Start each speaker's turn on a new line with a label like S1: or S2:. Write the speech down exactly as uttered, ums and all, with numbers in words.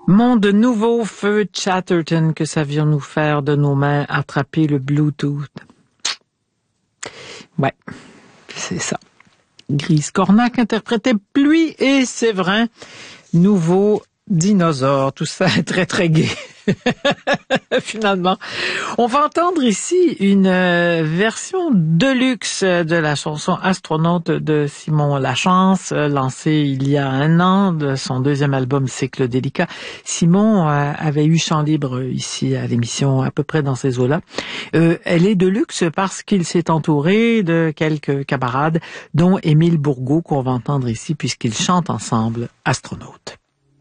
S1: Mon de nouveau feu Chatterton, que savions-nous faire de nos mains attraper le Bluetooth? Ouais, c'est ça. Grise Cornac interprétait Pluie et Séverin, nouveau dinosaure. Tout ça est très très gai. Finalement, on va entendre ici une euh, version deluxe de la chanson Astronaute de Simon Lachance, euh, lancée il y a un an de son deuxième album Cycle délicat. Simon euh, avait eu chant libre ici à l'émission à peu près dans ces eaux-là. Euh, elle est deluxe parce qu'il s'est entouré de quelques camarades, dont Émile Bourgault qu'on va entendre ici puisqu'ils chantent ensemble Astronaute.